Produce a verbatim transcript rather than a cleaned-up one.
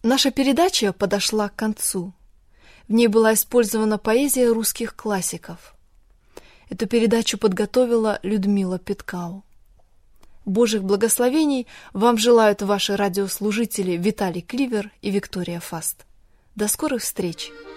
Наша передача подошла к концу. В ней была использована поэзия русских классиков. Эту передачу подготовила Людмила Петкау. Божьих благословений вам желают ваши радиослужители Виталий Кливер и Виктория Фаст. До скорых встреч!